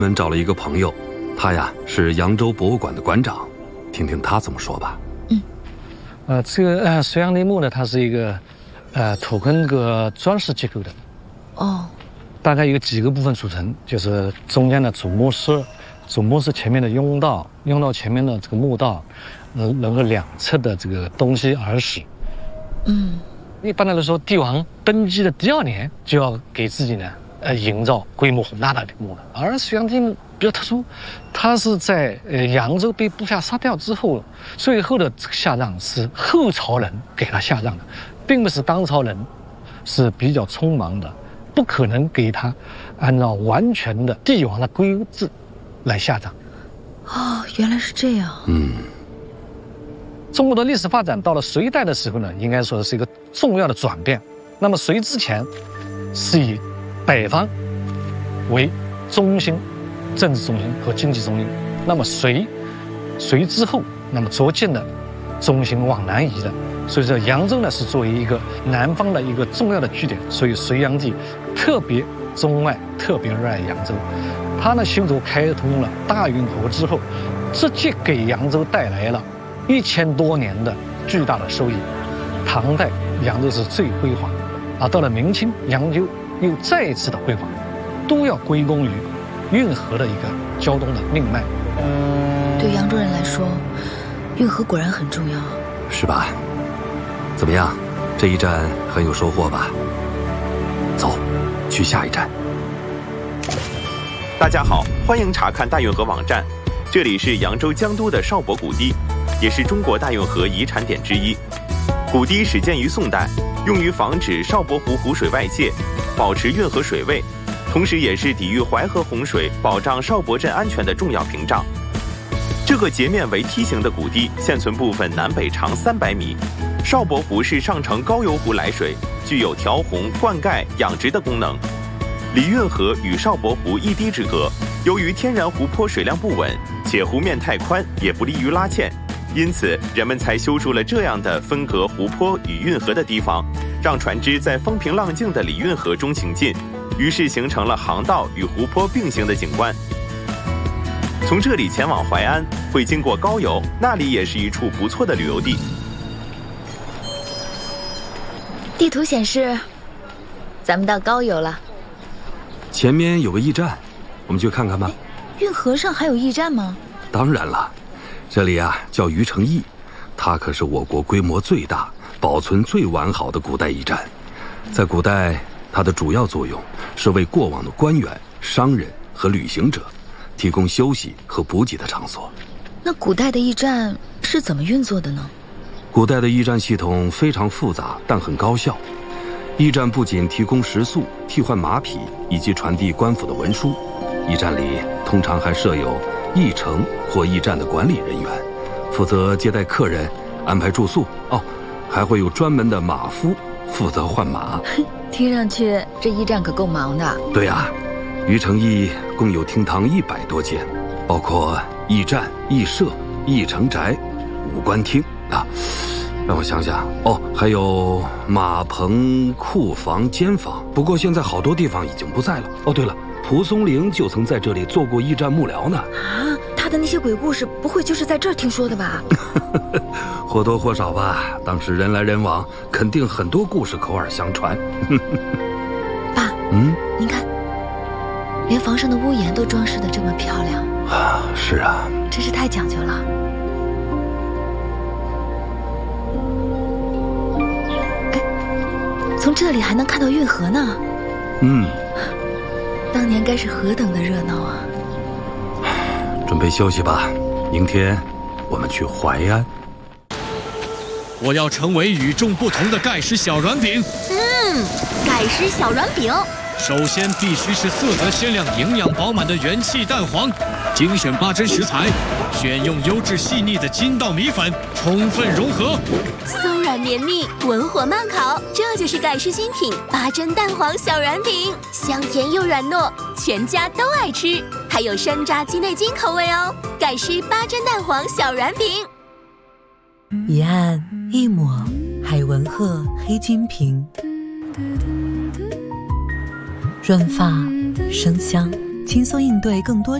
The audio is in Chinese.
们找了一个朋友，他呀是扬州博物馆的馆长，听听他怎么说吧。 这个隋炀帝墓呢，它是一个土坑个装饰结构的。 哦。 大概有几个部分组成，就是中间的主墓室，主墓室前面的甬道，甬道前面的这个墓道，然后两侧的这个东西耳室。一般来说，帝王登基的第2年就要给自己呢营造规模宏大的墓了。而隋炀帝墓比较特殊，他是在扬州被部下杀掉之后，最后的这个下葬是后朝人给他下葬的，并不是当朝人，是比较匆忙的，不可能给他按照完全的帝王的规制来下葬。 哦，原来是这样。 中国的历史发展到了隋代的时候呢，应该说是一个重要的转变。那么隋之前是以北方为中心，政治中心和经济中心。那么隋之后，那么逐渐的中心往南移的。所以说扬州呢是作为一个南方的一个重要的据点，所以隋炀帝特别钟爱，特别热爱扬州。他呢修筑开通了大运河之后，直接给扬州带来了1000多年的巨大的收益。唐代扬州是最辉煌，到了明清，扬州又再一次的辉煌，都要归功于运河的一个交通的命脉。 对扬州人来说，运河果然很重要， 是吧？怎么样，这一站很有收获吧？走，去下一站。 大家好，欢迎查看大运河网站，这里是扬州江都的邵伯谷堤，也是中国大运河遗产点之一。谷堤始建于宋代，用于防止邵伯湖湖水外泄，保持运河水位，同时也是抵御淮河洪水、保障邵伯镇安全的重要屏障。这个截面为梯形的谷堤，现存部分南北长300米。邵伯湖是上承高邮湖来水，具有调洪、灌溉、养殖的功能。李运河与邵伯湖一堤之隔，由于天然湖泊水量不稳，且湖面太宽，也不利于拉堑，因此人们才修筑了这样的分隔湖泊与运河的堤防，让船只在风平浪静的李运河中行进，于是形成了航道与湖泊并行的景观。从这里前往淮安会经过高邮，那里也是一处不错的旅游地。 地图显示咱们到高邮了， 前面有个驿站，我们去看看吧。 运河上还有驿站吗？ 当然了，这里叫虞城驿，它可是我国规模最大、保存最完好的古代驿站。在古代，它的主要作用是为过往的官员、商人和旅行者提供休息和补给的场所。 那古代的驿站是怎么运作的呢？ 古代的驿站系统非常复杂，但很高效。驿站不仅提供食宿、替换马匹以及传递官府的文书，驿站里通常还设有驿城或驿站的管理人员，负责接待客人、安排住宿。还会有专门的马夫负责换马。 听上去这驿站可够忙的。 对呀，虞城驿共有厅堂100多间，包括驿站、驿舍、驿城宅、武官厅让我想想，还有马棚、库房、监房。不过现在好多地方已经不在了。对了，蒲松龄就曾在这里做过驿站幕僚呢。 他的那些鬼故事不会就是在这儿听说的吧？ 或多或少吧，当时人来人往，肯定很多故事口耳相传。 爸，您看，连房上的屋檐都装饰得这么漂亮。 是啊， 真是太讲究了。从这里还能看到运河呢。当年该是何等的热闹啊！ 准备休息吧，明天我们去淮安。 我要成为与众不同的盖世小软饼。 盖世小软饼。 首先必须是色泽鲜亮、营养饱满的元气蛋黄，精选8珍食材，选用优质细腻的筋道米粉，充分融合。 松软绵密，文火慢烤，这就是盖世新品8珍蛋黄小软饼，香甜又软糯，全家都爱吃，还有山楂鸡内金口味哦。盖世8珍蛋黄小软饼。 一按一抹，海文鹤黑金瓶，润发生香轻松应对更多